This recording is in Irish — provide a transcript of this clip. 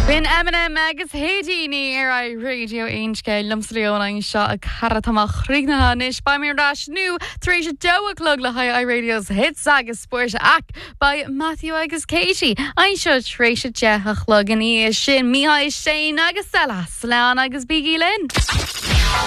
Bhín Eminem agus Hédíní ar radio Ainscé lumslion an seo a caratamach chrígnathanis ba mé rasnú taréis sé doachlog le ha radios hits agus spóir ach by Matthew agus Katie. Ein seo taréis sé dechachlog an í sin míha Shane agus Salas lean agus Biggie Lynn.